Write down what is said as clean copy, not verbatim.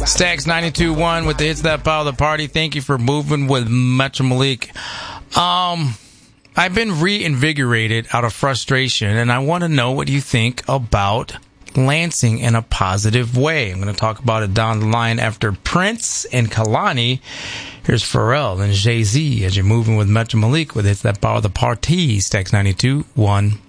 Stacks 92.1 with the Hits That Power the Party. Thank you for moving with Metro Malik. I've been reinvigorated out of frustration, and I want to know what you think about Lansing in a positive way. I'm going to talk about it down the line after Prince and Kalani. Here's Pharrell and Jay-Z as you're moving with Metro Malik with Hits That Power the Party. Stacks 92.1.